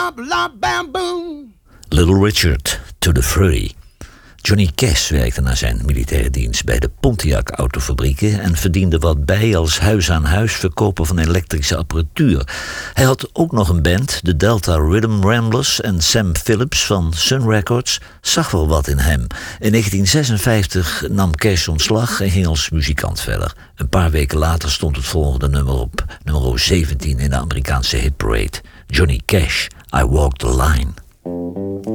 la bam boom. Little Richard to the Furry. Johnny Cash werkte na zijn militaire dienst bij de Pontiac autofabrieken en verdiende wat bij als huis-aan-huis verkoper van elektrische apparatuur. Hij had ook nog een band, de Delta Rhythm Ramblers, en Sam Phillips van Sun Records zag wel wat in hem. In 1956 nam Cash ontslag en ging als muzikant verder. Een paar weken later stond het volgende nummer op nummer 17 in de Amerikaanse hitparade. Johnny Cash, I Walk the Line.